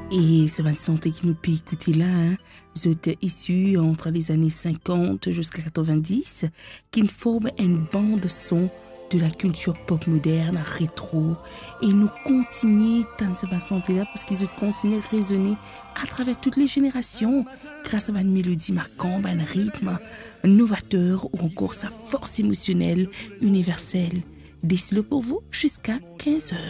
Et c'est ma santé qui nous peut écouter là, hein. J'étais issu entre les années 50 jusqu'à 90, qui forment une bande son de la culture pop moderne, rétro. Et nous continuons dans cette santé là parce qu'ils continuent à résonner à travers toutes les générations grâce à une mélodie marquante, un rythme novateur ou encore sa force émotionnelle universelle. Décide-le pour vous jusqu'à 15 heures.